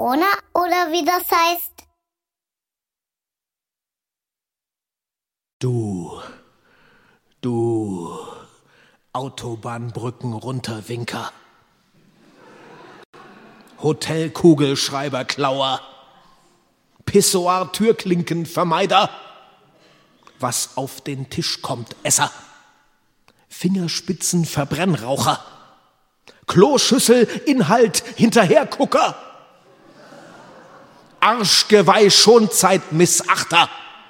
ohne oder wie das heißt? Du Autobahnbrücken runterwinker. Hotelkugelschreiberklauer. Pissoir-Türklinkenvermeider. Was auf den Tisch kommt, Esser. Fingerspitzen-Verbrennraucher. Kloschüssel, Inhalt, Hinterhergucker. Arschgeweih, Schonzeit-Missachter.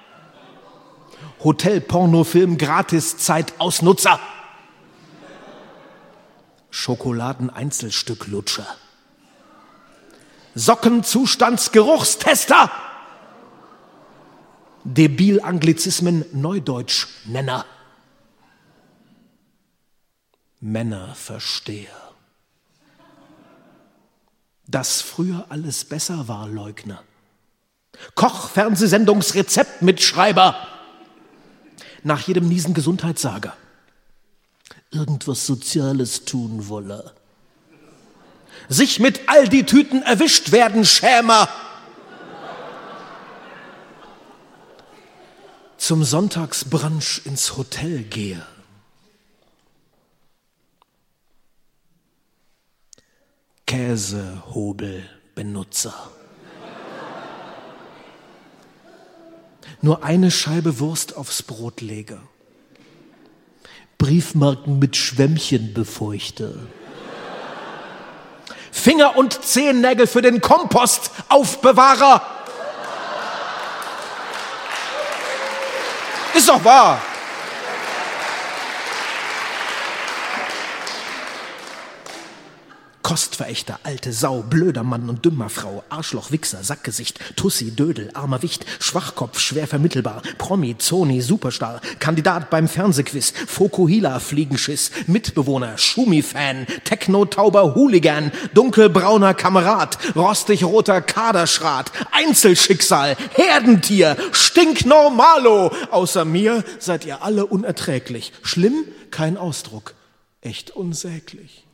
Hotel-Pornofilm, Gratis-Zeit-Ausnutzer. Schokoladen-Einzelstück-Lutscher. Sockenzustandsgeruchstester. Debil-Anglizismen, Neudeutsch-Nenner. Männerversteher. Dass früher alles besser war, Leugner. Koch-Fernsehsendungsrezeptmitschreiber. Nach jedem Niesen Gesundheitssager. Irgendwas Soziales tun wolle. Sich mit Aldi-Tüten erwischt werden, Schämer. Zum Sonntagsbrunch ins Hotel gehe. Käsehobelbenutzer. Nur eine Scheibe Wurst aufs Brot lege. Briefmarken mit Schwämmchen befeuchte. Finger- und Zehennägel für den Kompostaufbewahrer. Ist doch wahr. Kostverächter, alte Sau, blöder Mann und dümmer Frau, Arschloch, Wichser, Sackgesicht, Tussi, Dödel, armer Wicht, Schwachkopf, schwer vermittelbar, Promi, Zoni, Superstar, Kandidat beim Fernsehquiz, Fokuhila, Fliegenschiss, Mitbewohner, Schumi-Fan, Techno-Tauber, Hooligan, dunkelbrauner Kamerad, rostig-roter Kaderschrat, Einzelschicksal, Herdentier, Stinknormalo. Außer mir seid ihr alle unerträglich. Schlimm? Kein Ausdruck. Echt unsäglich.